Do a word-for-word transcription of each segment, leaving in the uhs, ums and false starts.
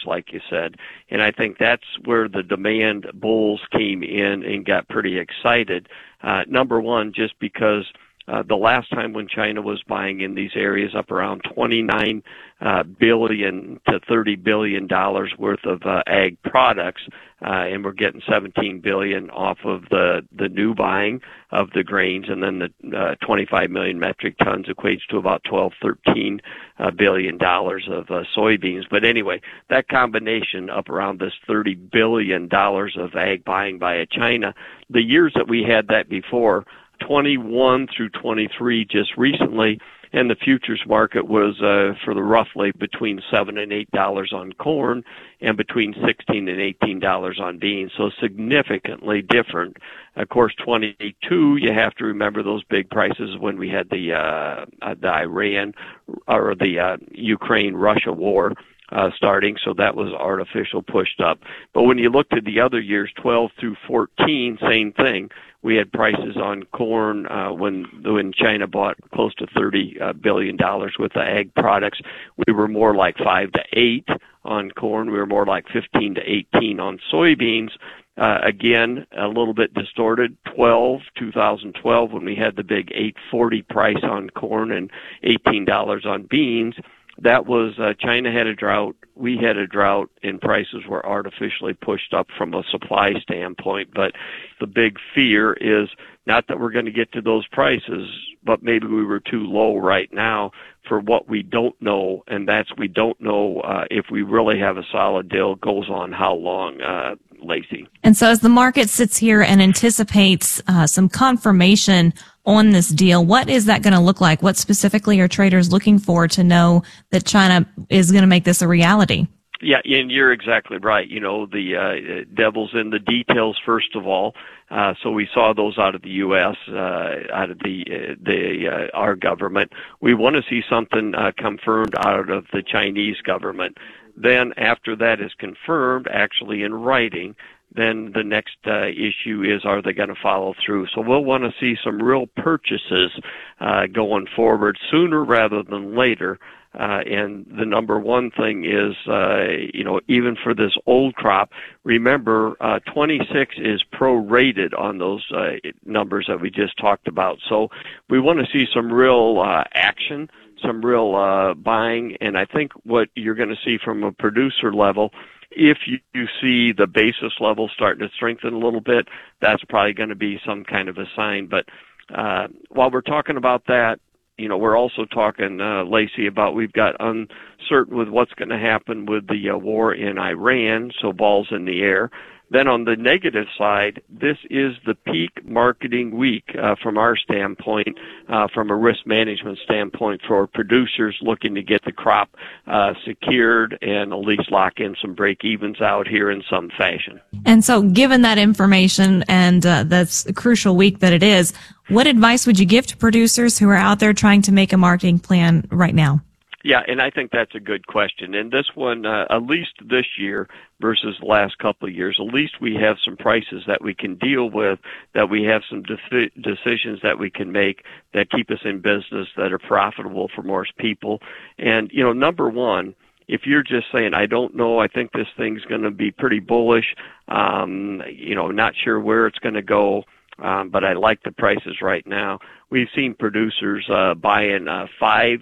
like you said. And I think that's where the demand bulls came in and got pretty excited. Uh, number one, just because Uh, the last time when China was buying in these areas up around twenty-nine uh, billion to thirty billion dollars worth of uh, ag products, uh, and we're getting seventeen billion off of the the new buying of the grains, and then the uh, twenty-five million metric tons equates to about twelve, thirteen uh, billion dollars of uh, soybeans. But anyway, that combination up around this thirty billion dollars of ag buying by China, the years that we had that before, twenty-one through twenty-three just recently, and the futures market was uh, for the roughly between seven and eight dollars on corn, and between sixteen and eighteen dollars on beans. So significantly different. Of course, twenty-two, you have to remember those big prices when we had the uh, uh, the Iran or the uh, Ukraine-Russia war uh, starting. So that was artificial pushed up. But when you looked at the other years, twelve through fourteen, same thing. We had prices on corn uh, when when China bought close to thirty uh, billion dollars worth of ag products. We were more like five to eight on corn. We were more like fifteen to eighteen on soybeans. Uh, again, a little bit distorted. twelve, two thousand twelve, when we had the big eight forty price on corn and eighteen dollars on beans. That was uh, China had a drought. We had a drought, and prices were artificially pushed up from a supply standpoint. But the big fear is not that we're going to get to those prices, but maybe we were too low right now for what we don't know, and that's we don't know uh, if we really have a solid deal goes on how long, uh, Lacey. And so as the market sits here and anticipates uh, some confirmation on this deal, what is that going to look like? What specifically are traders looking for to know that China is going to make this a reality? Yeah, and you're exactly right. You know, the uh, devil's in the details, first of all. Uh, so we saw those out of the U S, uh, out of the uh, the uh, our government. We want to see something uh, confirmed out of the Chinese government. Then after that is confirmed, actually in writing, then the next uh, issue is, are they going to follow through? So we'll want to see some real purchases uh, going forward sooner rather than later. Uh, and the number one thing is, uh, you know, even for this old crop, remember, uh, twenty-six is prorated on those uh, numbers that we just talked about. So we want to see some real uh, action, some real uh, buying, and I think what you're going to see from a producer level, if you, you see the basis level starting to strengthen a little bit, that's probably going to be some kind of a sign. But uh, while we're talking about that, you know, we're also talking, uh, Lacey, about we've got uncertain with what's going to happen with the uh, war in Iran, so balls in the air. Then on the negative side, this is the peak marketing week uh, from our standpoint, uh, from a risk management standpoint for producers looking to get the crop uh, secured and at least lock in some break-evens out here in some fashion. And so given that information and uh, that's a crucial week that it is, what advice would you give to producers who are out there trying to make a marketing plan right now? Yeah, and I think that's a good question. And this one, uh, at least this year versus the last couple of years, at least we have some prices that we can deal with, that we have some de- decisions that we can make that keep us in business, that are profitable for most people. And, you know, number one, if you're just saying, I don't know, I think this thing's going to be pretty bullish, um, you know, not sure where it's going to go, Um, but I like the prices right now. We've seen producers uh, buying uh, five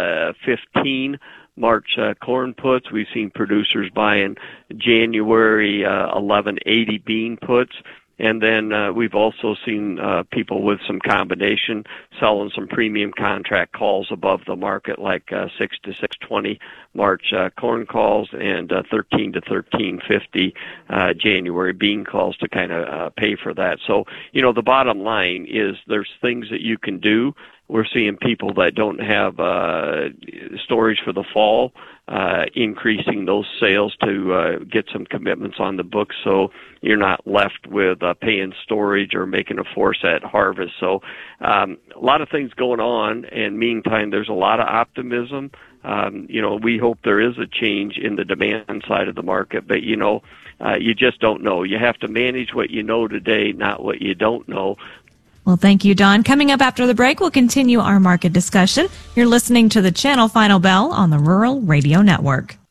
fifteen March uh, corn puts. We've seen producers buying January uh, eleven eighty bean puts. And then uh, we've also seen uh, people with some combination selling some premium contract calls above the market, like uh, six to six twenty March uh, corn calls and uh, thirteen to thirteen fifty uh, January bean calls to kind of uh, pay for that. So, you know, the bottom line is there's things that you can do. We're seeing people that don't have uh, storage for the fall, uh, increasing those sales to uh, get some commitments on the books, so you're not left with uh, paying storage or making a force at harvest. So um, a lot of things going on, and meantime, there's a lot of optimism. Um, you know, we hope there is a change in the demand side of the market, but, you know, uh, you just don't know. You have to manage what you know today, not what you don't know. Well, thank you, Don. Coming up after the break, we'll continue our market discussion. You're listening to the Channel Final Bell on the Rural Radio Network.